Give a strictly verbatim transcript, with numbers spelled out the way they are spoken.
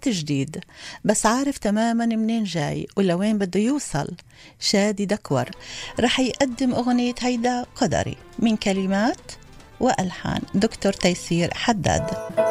جديد بس عارف تماما منين جاي ولوين بده يوصل. شادي دكور رح يقدم أغنية هيدا قدري من كلمات وألحان دكتور تيسير حداد.